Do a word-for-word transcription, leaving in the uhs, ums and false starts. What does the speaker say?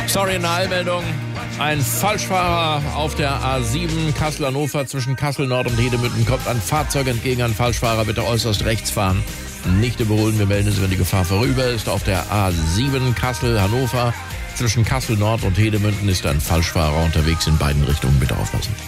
Sorry, eine Eilmeldung. Ein Falschfahrer auf der A sieben Kassel-Hannover zwischen Kassel Nord und Hedemünden kommt ein Fahrzeug entgegen. Ein Falschfahrer, bitte äußerst rechts fahren. Nicht überholen, wir melden es, wenn die Gefahr vorüber ist. Auf der A sieben Kassel-Hannover zwischen Kassel Nord und Hedemünden ist ein Falschfahrer unterwegs in beiden Richtungen. Bitte aufpassen.